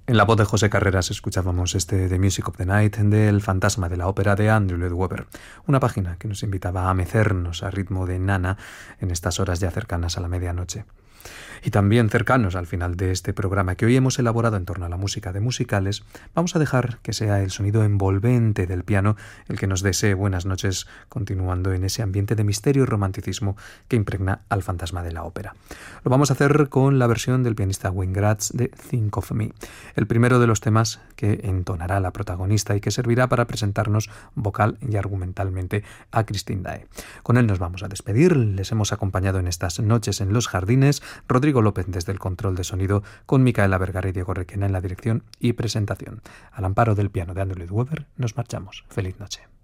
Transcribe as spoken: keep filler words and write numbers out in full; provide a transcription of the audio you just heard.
En la voz de José Carreras escuchábamos este The Music of the Night del Fantasma de la Ópera de Andrew Lloyd Webber, una página que nos invitaba a mecernos a ritmo de nana en estas horas ya cercanas a la medianoche. Y también cercanos al final de este programa que hoy hemos elaborado en torno a la música de musicales, vamos a dejar que sea el sonido envolvente del piano el que nos desee buenas noches, continuando en ese ambiente de misterio y romanticismo que impregna al Fantasma de la Ópera. Lo vamos a hacer con la versión del pianista Wayne Gratz de Think of Me, el primero de los temas que entonará la protagonista y que servirá para presentarnos vocal y argumentalmente a Christine Dae. Con él nos vamos a despedir. Les hemos acompañado en estas noches en los jardines Rodrigo López desde el control de sonido, con Micaela Vergara y Diego Requena en la dirección y presentación. Al amparo del piano de Andrew Lloyd Webber nos marchamos. Feliz noche.